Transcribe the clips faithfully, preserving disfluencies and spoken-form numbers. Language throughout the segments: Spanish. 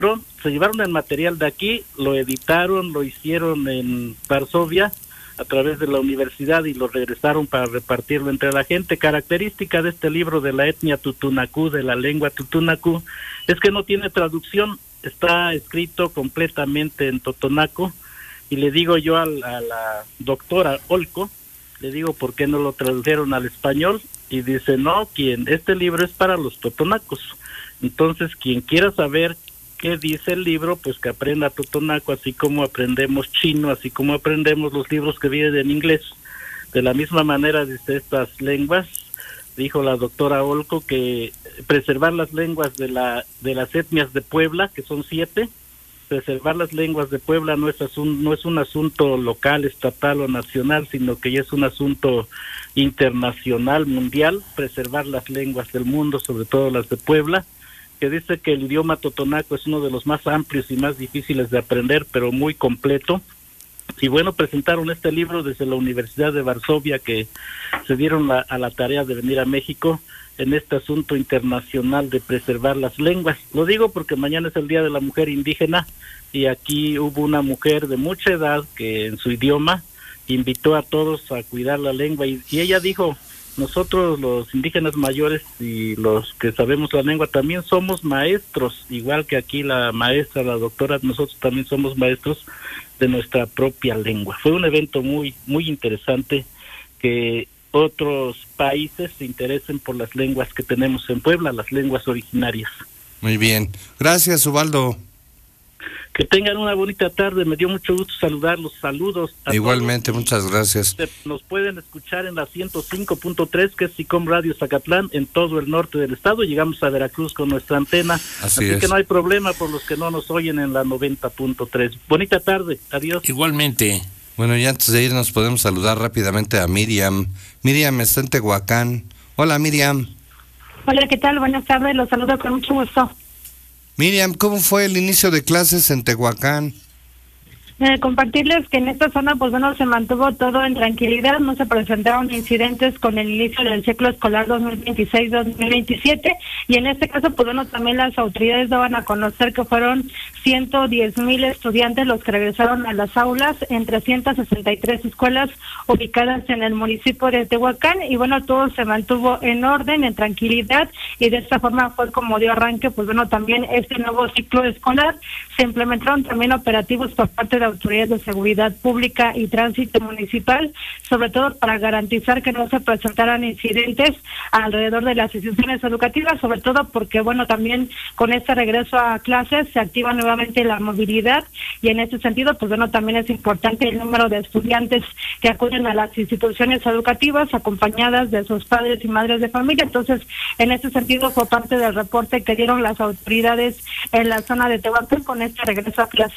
se llevaron el material de aquí, lo editaron, lo hicieron en Varsovia a través de la universidad y lo regresaron para repartirlo entre la gente. Característica de este libro de la etnia Tutunacú, de la lengua Tutunacú, es que no tiene traducción, está escrito completamente en totonaco, y le digo yo a la, a la doctora Olco, le digo, ¿por qué no lo tradujeron al español? Y dice, no, quien este libro es para los totonacos. Entonces, quien quiera saber qué dice el libro, pues que aprenda totonaco, así como aprendemos chino, así como aprendemos los libros que vienen en inglés. De la misma manera, dice, estas lenguas, dijo la doctora Olco, que preservar las lenguas de la de las etnias de Puebla, que son siete, preservar las lenguas de Puebla no es asun- no es un asunto local, estatal o nacional, sino que ya es un asunto internacional, mundial, preservar las lenguas del mundo, sobre todo las de Puebla, que dice que el idioma totonaco es uno de los más amplios y más difíciles de aprender, pero muy completo. Y bueno, presentaron este libro desde la Universidad de Varsovia, que se dieron la, a la tarea de venir a México en este asunto internacional de preservar las lenguas. Lo digo porque mañana es el Día de la Mujer Indígena, y aquí hubo una mujer de mucha edad que en su idioma invitó a todos a cuidar la lengua, y, y ella dijo, nosotros los indígenas mayores y los que sabemos la lengua también somos maestros, igual que aquí la maestra, la doctora, nosotros también somos maestros de nuestra propia lengua. Fue un evento muy, muy interesante, que otros países se interesen por las lenguas que tenemos en Puebla, las lenguas originarias. Muy bien, gracias, Ubaldo. Que tengan una bonita tarde, me dio mucho gusto saludarlos, saludos a igualmente, todos. muchas gracias. Nos pueden escuchar en la ciento cinco punto tres, que es SICOM Radio Zacatlán, en todo el norte del estado. Llegamos a Veracruz con nuestra antena, así, así es. que no hay problema por los que no nos oyen en la noventa punto tres. Bonita tarde, adiós. Igualmente. Bueno, y antes de irnos podemos saludar rápidamente a Miriam. Miriam está en Tehuacán. Hola, Miriam. Hola, ¿qué tal? Buenas tardes, los saludo con mucho gusto. Miriam, ¿cómo fue el inicio de clases en Tehuacán? Eh, compartirles que en esta zona, pues bueno, se mantuvo todo en tranquilidad, no se presentaron incidentes con el inicio del ciclo escolar dos mil veintiséis dos mil veintisiete, y en este caso, pues bueno, también las autoridades daban a conocer que fueron ciento diez mil estudiantes los que regresaron a las aulas en trescientas sesenta y tres escuelas ubicadas en el municipio de Tehuacán, y bueno, todo se mantuvo en orden, en tranquilidad, y de esta forma fue como dio arranque, pues bueno, también este nuevo ciclo escolar. Se implementaron también operativos por parte de autoridades de seguridad pública y tránsito municipal, sobre todo para garantizar que no se presentaran incidentes alrededor de las instituciones educativas, sobre todo porque, bueno, también con este regreso a clases se activa nuevamente la movilidad, y en este sentido, pues bueno, también es importante el número de estudiantes que acuden a las instituciones educativas acompañadas de sus padres y madres de familia. Entonces, en este sentido fue parte del reporte que dieron las autoridades en la zona de Tehuacán con este regreso a clases.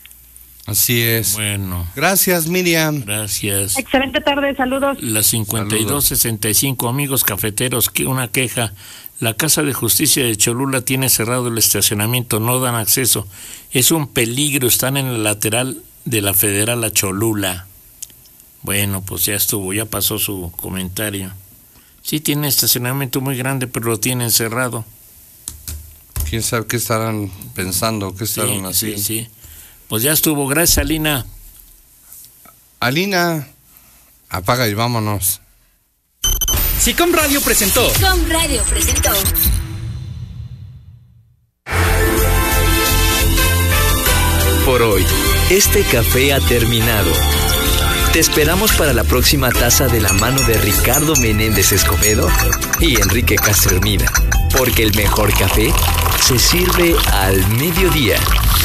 Así es. Bueno. Gracias, Miriam. Gracias. Excelente tarde, saludos. La cincuenta y dos sesenta y cinco, amigos cafeteros, que una queja. La Casa de Justicia de Cholula tiene cerrado el estacionamiento, no dan acceso. Es un peligro, están en el lateral de la Federal a Cholula. Bueno, pues ya estuvo, ya pasó su comentario. Sí, tiene estacionamiento muy grande, pero lo tienen cerrado. ¿Quién sabe qué estarán pensando, qué estarán sí, haciendo? Sí, sí. Pues ya estuvo, gracias, Alina. Alina, apaga y vámonos. SICOM Radio presentó. SICOM Radio presentó. Por hoy, este café ha terminado. Te esperamos para la próxima taza de la mano de Ricardo Menéndez Escobedo y Enrique Castro Hermida, porque el mejor café se sirve al mediodía.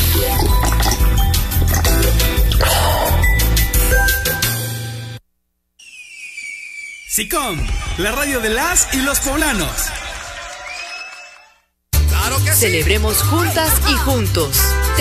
SICOM, la radio de las y los poblanos. ¡Claro que sí! Celebremos juntas y juntos.